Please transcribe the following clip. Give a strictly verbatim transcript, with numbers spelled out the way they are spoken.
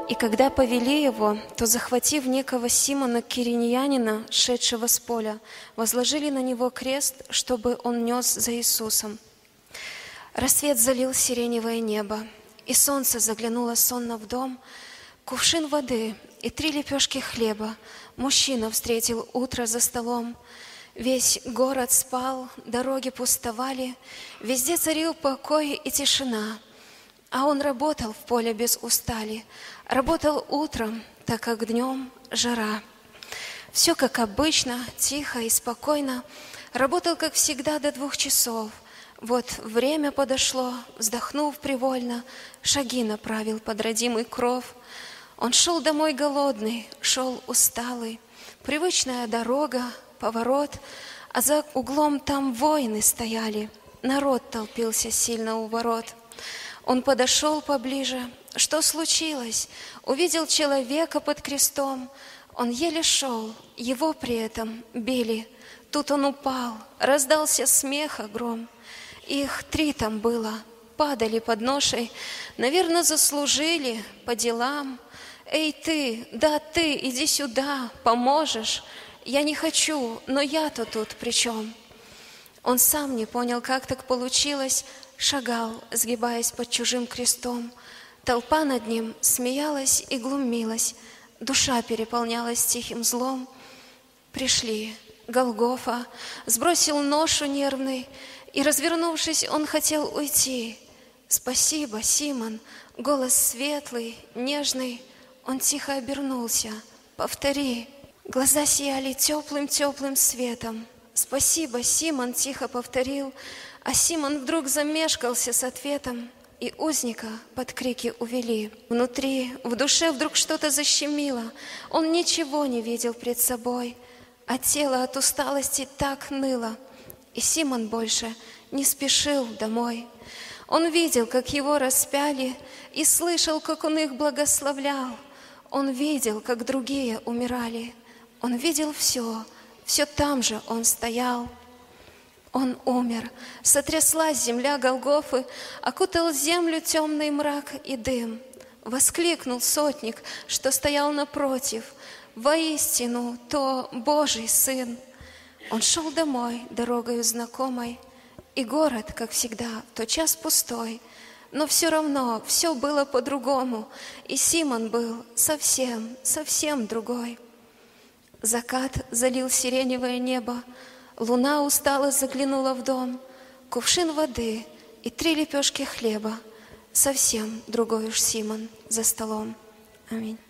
И когда повели его, то, захватив некого Симона Кириньянина, шедшего с поля, возложили на него крест, чтобы он нес за Иисусом. Рассвет залил сиреневое небо, и солнце заглянуло сонно в дом. Кувшин воды и три лепешки хлеба мужчина встретил утро за столом. Весь город спал, дороги пустовали, везде царил покой и тишина. А он работал в поле без устали, работал утром, так как днем жара. Все как обычно, тихо и спокойно, работал, как всегда, до двух часов. Вот время подошло, вздохнув привольно, шаги направил под родимый кров. Он шел домой голодный, шел усталый, привычная дорога, поворот, а за углом там воины стояли, народ толпился сильно у ворот. Он подошел поближе. Что случилось? Увидел человека под крестом. Он еле шел, его при этом били. Тут он упал, раздался смех гром. Их три там было, падали под ношей, наверное, заслужили по делам. Эй ты, да ты, иди сюда, поможешь. Я не хочу, но я-то тут при чем? Он сам не понял, как так получилось, шагал, сгибаясь под чужим крестом. Толпа над ним смеялась и глумилась, душа переполнялась тихим злом. Пришли, Голгофа, сбросил ношу нервный, и, развернувшись, он хотел уйти. «Спасибо, Симон!» Голос светлый, нежный. Он тихо обернулся. «Повтори!» Глаза сияли теплым-теплым светом. «Спасибо, Симон!» тихо повторил. А Симон вдруг замешкался с ответом, и узника под крики увели. Внутри, в душе вдруг что-то защемило. Он ничего не видел пред собой, а тело от усталости так ныло. И Симон больше не спешил домой. Он видел, как его распяли, и слышал, как он их благословлял. Он видел, как другие умирали. Он видел все, все там же он стоял. Он умер, сотряслась земля Голгофы, окутал землю темный мрак и дым. Воскликнул сотник, что стоял напротив: «Воистину, то Божий Сын!» Он шел домой дорогою знакомой, и город, как всегда, в тот час пустой. Но все равно все было по-другому, и Симон был совсем, совсем другой. Закат залил сиреневое небо, луна устало заглянула в дом. Кувшин воды и три лепешки хлеба, совсем другой уж Симон за столом. Аминь.